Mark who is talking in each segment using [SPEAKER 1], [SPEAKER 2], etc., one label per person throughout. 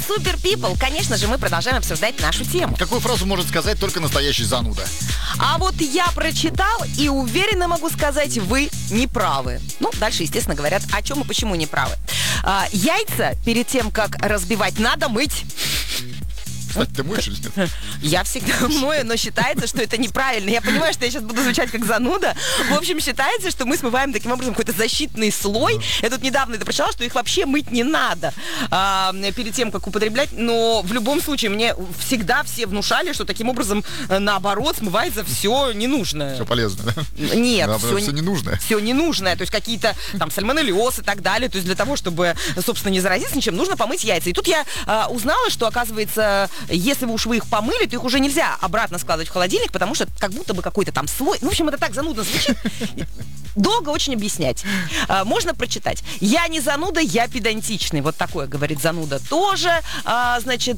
[SPEAKER 1] Super People. Конечно же, мы продолжаем обсуждать нашу тему.
[SPEAKER 2] Какую фразу может сказать только настоящий зануда?
[SPEAKER 1] А вот я прочитал и уверенно могу сказать, вы не правы. Ну, дальше, естественно, говорят, о чем и почему не правы. Яйца перед тем, как разбивать, надо мыть.
[SPEAKER 2] Кстати, ты моешь или нет?
[SPEAKER 1] Я всегда мою, но считается, что это неправильно. Я понимаю, что я сейчас буду звучать как зануда. В общем, считается, что мы смываем таким образом какой-то защитный слой. Я тут недавно это прочитала, что их вообще мыть не надо перед тем, как употреблять. Но в любом случае, мне всегда все внушали, что таким образом, наоборот, смывается все ненужное.
[SPEAKER 2] Все полезно, да?
[SPEAKER 1] Нет,
[SPEAKER 2] все ненужное.
[SPEAKER 1] Все ненужное. То есть какие-то там сальмонеллез и так далее. То есть для того, чтобы, собственно, не заразиться ничем, нужно помыть яйца. И тут я узнала, что, оказывается, если вы их помыли, то их уже нельзя обратно складывать в холодильник, потому что как будто бы какой-то там слой. В общем, это так занудно звучит. Долго очень объяснять. Можно прочитать. Я не зануда, я педантичный. Вот такое говорит зануда тоже. Значит,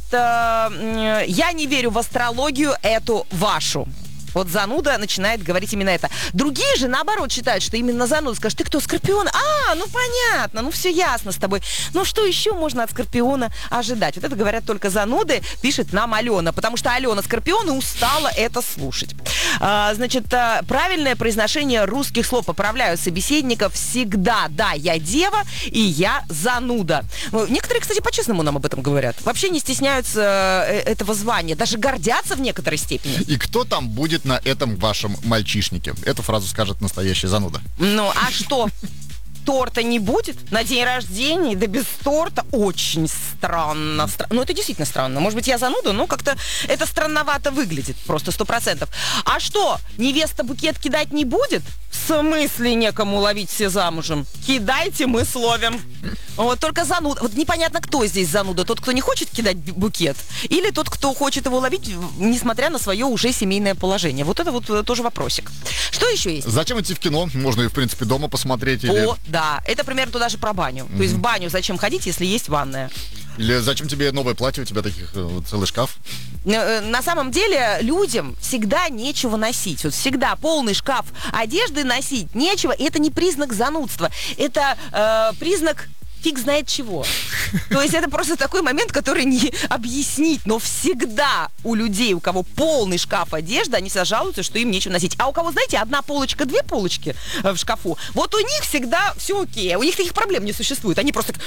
[SPEAKER 1] я не верю в астрологию эту вашу. Вот зануда начинает говорить именно это. Другие же, наоборот, считают, что именно зануда скажет, ты кто, Скорпион? Ну понятно, ну все ясно с тобой. Ну что еще можно от Скорпиона ожидать? Вот это говорят только зануды, пишет нам Алена, потому что Алена Скорпион и устала это слушать. Значит, правильное произношение русских слов, поправляю собеседников, всегда, да, я дева и я зануда. Некоторые, кстати, по-честному нам об этом говорят. Вообще не стесняются этого звания, даже гордятся в некоторой степени.
[SPEAKER 2] И кто там будет на этом вашем мальчишнике? Эту фразу скажет настоящий зануда.
[SPEAKER 1] Ну, а что? Торта не будет на день рождения, да без торта? Очень странно. Ну, это действительно странно. Может быть, я зануда, но как-то это странновато выглядит. Просто 100%. А что, невеста букет кидать не будет? В смысле некому ловить, все замужем? Кидайте, мы словим. Вот только зануда. Вот непонятно, кто здесь зануда. Тот, кто не хочет кидать букет, или тот, кто хочет его ловить, несмотря на свое уже семейное положение. Вот это вот тоже вопросик. Что еще есть?
[SPEAKER 2] Зачем идти в кино? Можно и, в принципе, дома посмотреть.
[SPEAKER 1] Да. Это примерно туда же про баню. То есть в баню зачем ходить, если есть ванная?
[SPEAKER 2] Или зачем тебе новое платье, у тебя таких целый шкаф?
[SPEAKER 1] На самом деле людям всегда нечего носить. Вот всегда полный шкаф одежды носить нечего. И это не признак занудства. Это признак фиг знает чего. То есть это просто такой момент, который не объяснить. Но всегда у людей, у кого полный шкаф одежды, они всегда жалуются, что им нечего носить. А у кого, знаете, одна полочка, две полочки в шкафу, вот у них всегда все окей. У них таких проблем не существует. Они просто,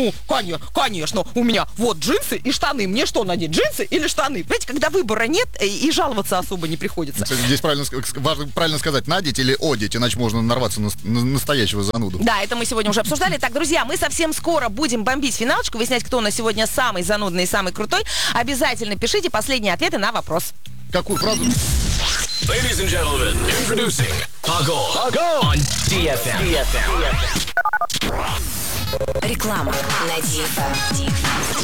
[SPEAKER 1] конечно, у меня вот джинсы и штаны. Мне что надеть, джинсы или штаны? Понимаете, когда выбора нет, и жаловаться особо не приходится.
[SPEAKER 2] Здесь важно правильно сказать, надеть или одеть, иначе можно нарваться на настоящего зануду.
[SPEAKER 1] Да, это мы сегодня уже обсуждали. Так, друзья, мы совсем скоро будем бомбить финалочку, выяснять, кто у нас сегодня самый занудный и самый крутой. Обязательно пишите последние ответы на вопрос.
[SPEAKER 2] Какую фразу?
[SPEAKER 3] Ladies and gentlemen, introducing Pago on DFM.
[SPEAKER 4] Реклама на DFM.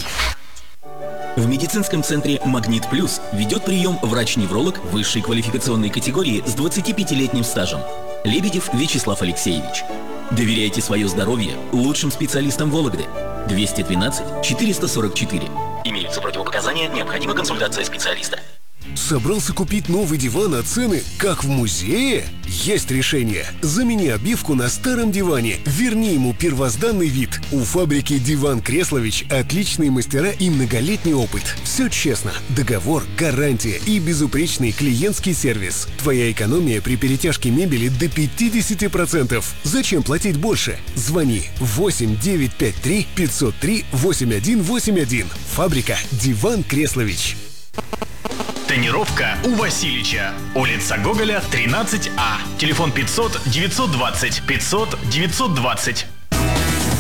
[SPEAKER 5] В медицинском центре «Магнит Плюс» ведет прием врач-невролог высшей квалификационной категории с 25-летним стажем. Лебедев Вячеслав Алексеевич. Доверяйте свое здоровье лучшим специалистам Вологды. 212 444. Имеются противопоказания, необходима консультация специалиста.
[SPEAKER 6] Собрался купить новый диван, а цены как в музее? Есть решение. Замени обивку на старом диване. Верни ему первозданный вид. У фабрики «Диван Креслович» отличные мастера и многолетний опыт. Все честно. Договор, гарантия и безупречный клиентский сервис. Твоя экономия при перетяжке мебели до 50%. Зачем платить больше? Звони 8 953 503 8181. Фабрика «Диван Креслович».
[SPEAKER 7] Тонировка у Васильича. Улица Гоголя, 13А. Телефон 500 920 500 920.